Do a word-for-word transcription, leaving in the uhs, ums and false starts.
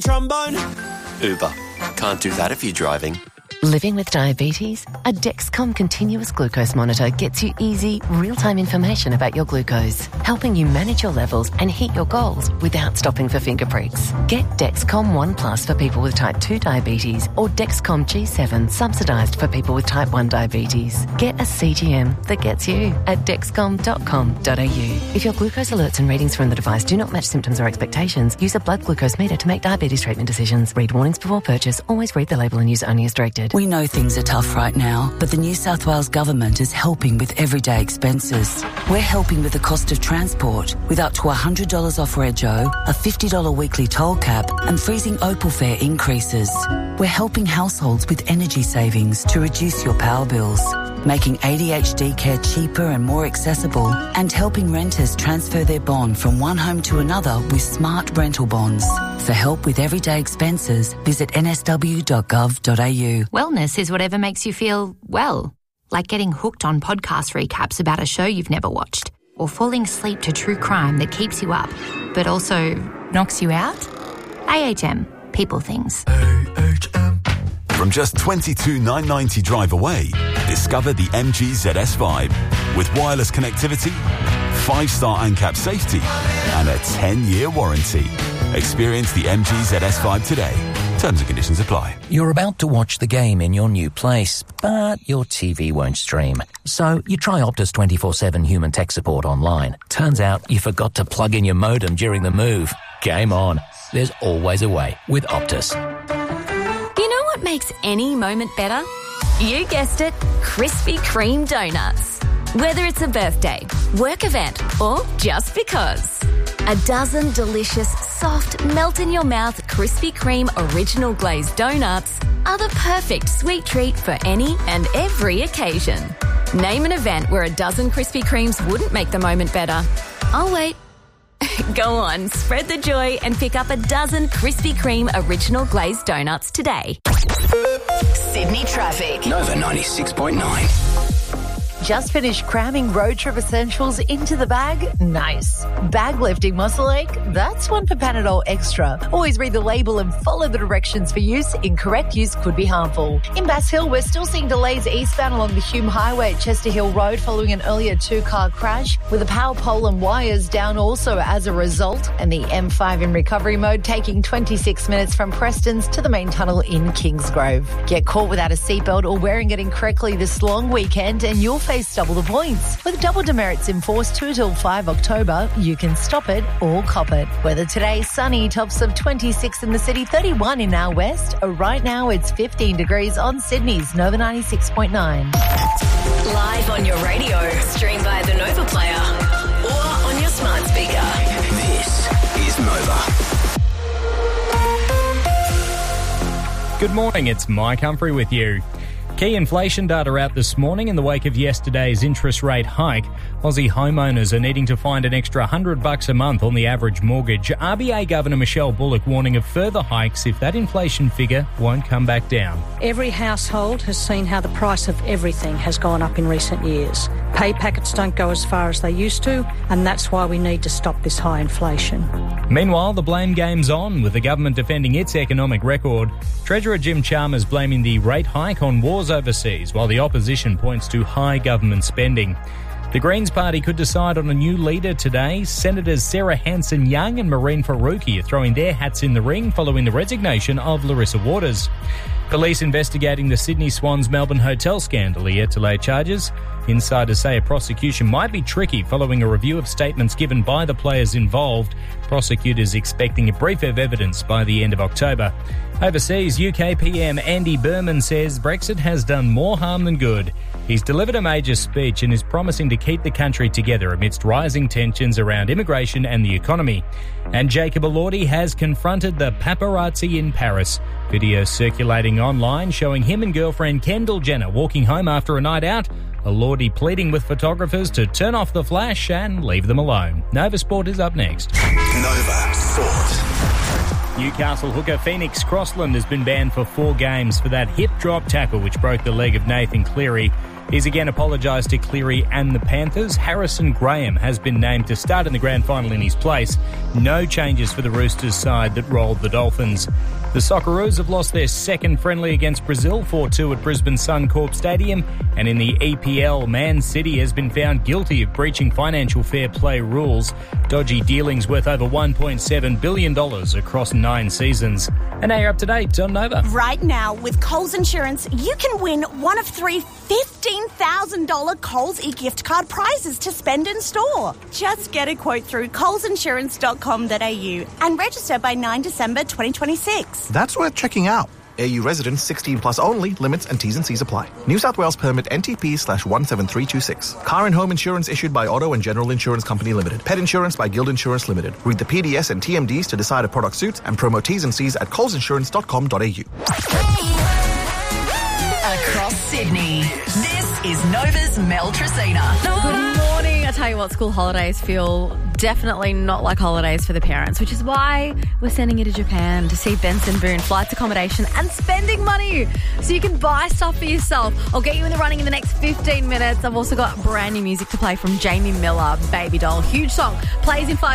trombone? Uber. Can't do that if you're driving. Living with diabetes? A Dexcom continuous glucose monitor gets you easy, real-time information about your glucose, helping you manage your levels and hit your goals without stopping for finger pricks. Get Dexcom One Plus for people with type two diabetes or Dexcom G seven subsidised for people with type one diabetes. Get a C G M that gets you at dexcom dot com dot a u. If your glucose alerts and readings from the device do not match symptoms or expectations, use a blood glucose meter to make diabetes treatment decisions. Read warnings before purchase. Always read the label and use only as directed. We know things are tough right now, but the New South Wales Government is helping with everyday expenses. We're helping with the cost of transport, with up to one hundred dollars off Rego, a fifty dollars weekly toll cap, and freezing Opal fare increases. We're helping households with energy savings to reduce your power bills, making A D H D care cheaper and more accessible, and helping renters transfer their bond from one home to another with smart rental bonds. For help with everyday expenses, visit n s w dot gov dot a u. Wellness is whatever makes you feel well, like getting hooked on podcast recaps about a show you've never watched, or falling asleep to true crime that keeps you up, but also knocks you out. A H M. People things. A H M. From just twenty-two thousand nine hundred ninety drive away, discover the M G Z S Vibe. With wireless connectivity, five-star ANCAP safety, and a ten-year warranty. Experience the M G Z S Vibe today. Terms and conditions apply. You're about to watch the game in your new place, but your T V won't stream. So you try Optus twenty-four seven human tech support online. Turns out you forgot to plug in your modem during the move. Game on. There's always a way with Optus. You know what makes any moment better? You guessed it, Krispy Kreme donuts. Whether it's a birthday, work event, or just because. A dozen delicious, soft, melt-in-your-mouth Krispy Kreme original glazed donuts are the perfect sweet treat for any and every occasion. Name an event where a dozen Krispy Kremes wouldn't make the moment better. I'll wait. Go on, spread the joy and pick up a dozen Krispy Kreme original glazed donuts today. Sydney traffic. Nova ninety-six point nine. Just finished cramming road trip essentials into the bag? Nice. Bag lifting muscle ache? That's one for Panadol Extra. Always read the label and follow the directions for use. Incorrect use could be harmful. In Bass Hill, we're still seeing delays eastbound along the Hume Highway at Chester Hill Road following an earlier two-car crash, with a power pole and wires down also as a result, and the M five in recovery mode, taking twenty-six minutes from Preston's to the main tunnel in Kingsgrove. Get caught without a seatbelt or wearing it incorrectly this long weekend and you'll face double the points. With double demerits in force two till five October, you can stop it or cop it. Weather today, sunny, tops of twenty-six in the city, thirty-one in our west. Right now it's fifteen degrees on Sydney's Nova ninety-six point nine. Live on your radio, stream via the Nova Player or on your smart speaker. This is Nova. Good morning, it's Mike Humphrey with you. Key inflation data out this morning in the wake of yesterday's interest rate hike. Aussie homeowners are needing to find an extra one hundred bucks a month on the average mortgage. R B A Governor Michelle Bullock warning of further hikes if that inflation figure won't come back down. Every household has seen how the price of everything has gone up in recent years. Pay packets don't go as far as they used to, and that's why we need to stop this high inflation. Meanwhile, the blame game's on, with the government defending its economic record. Treasurer Jim Chalmers blaming the rate hike on wars overseas, while the opposition points to high government spending. The Greens Party could decide on a new leader today. Senators Sarah Hanson-Young and Maureen Faruqi are throwing their hats in the ring following the resignation of Larissa Waters. Police investigating the Sydney Swans Melbourne hotel scandal are yet to lay charges. Insiders say a prosecution might be tricky following a review of statements given by the players involved. Prosecutors expecting a brief of evidence by the end of October. Overseas, U K P M Andy Berman says Brexit has done more harm than good. He's delivered a major speech and is promising to keep the country together amidst rising tensions around immigration and the economy. And Jacob Elordi has confronted the paparazzi in Paris. Video circulating online showing him and girlfriend Kendall Jenner walking home after a night out. Elordi pleading with photographers to turn off the flash and leave them alone. Nova Sport is up next. Nova Sport. Newcastle hooker Phoenix Crossland has been banned for four games for that hip drop tackle which broke the leg of Nathan Cleary. He's again apologised to Cleary and the Panthers. Harrison Graham has been named to start in the grand final in his place. No changes for the Roosters side that rolled the Dolphins. The Socceroos have lost their second friendly against Brazil, four two at Brisbane Suncorp Stadium. And in the E P L, Man City has been found guilty of breaching financial fair play rules. Dodgy dealings worth over one point seven billion dollars across nine seasons. And now you're up to date on Nova. Right now, with Coles Insurance, you can win one of three fifteen thousand dollars Coles e-gift card prizes to spend in store. Just get a quote through coles insurance dot com dot a u and register by the ninth of December twenty twenty-six. That's worth checking out. A U residents sixteen plus only. Limits and T's and C's apply. New South Wales permit N T P slash one seven three two six. Car and home insurance issued by Auto and General Insurance Company Limited. Pet insurance by Guild Insurance Limited. Read the P D S and T M Ds to decide a product suits and promo T's and C's at coles insurance dot com dot a u. Across Sydney, this is Nova's Mel Tracina. Good morning. I tell you what, school holidays feel definitely not like holidays for the parents, which is why we're sending you to Japan to see Benson Boone, flights, accommodation and spending money so you can buy stuff for yourself. I'll get you in the running in the next fifteen minutes. I've also got brand new music to play from Jamie Miller, Baby Doll. Huge song. Plays in five